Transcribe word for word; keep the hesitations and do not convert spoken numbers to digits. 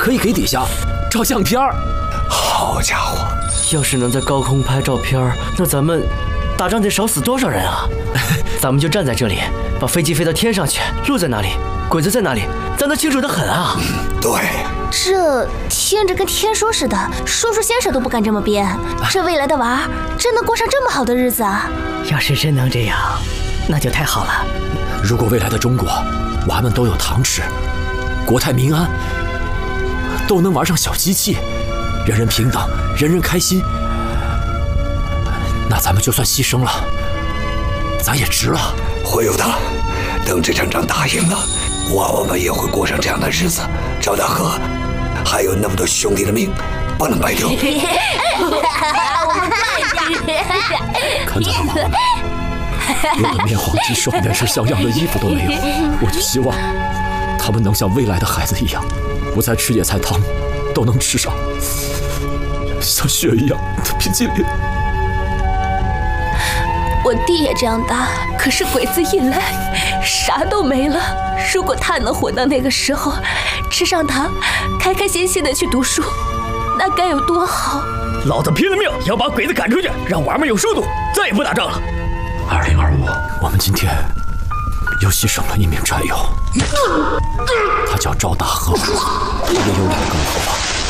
可以给底下照相片儿。 好家伙， 要是能在高空拍照片，那咱们打仗得少死多少人啊！咱们就站在这里，把飞机飞到天上去，路在哪里，鬼子在哪里，咱都清楚得很啊！ 对， 这听着跟天书似的，叔叔先生都不敢这么编。这未来的娃儿真能过上这么好的日子啊！ 要是真能这样，那就太好了。 如果未来的中国娃们都有糖吃，国泰民安，都能玩上小机器，人人平等，人人开心，那咱们就算牺牲了，咱也值了。 会有的，等这场仗打赢了，娃娃们也会过上这样的日子。赵大河还有那么多兄弟的命，不能白丢。 我们快看在了娃娃们连个面黄肌瘦、颜色像样的衣服都没有，我就希望他们能像未来的孩子一样，不再吃野菜汤，都能吃上像雪一样的冰淇淋。 我弟也这样大，可是鬼子一来，啥都没了。如果他能活到那个时候，吃上糖，开开心心的去读书，那该有多好！ 老子拼了命要把鬼子赶出去，让娃们有收入，再也不打仗了。 二零二五，我们今天又牺牲了一名战友，他叫赵大河，也有两个老婆。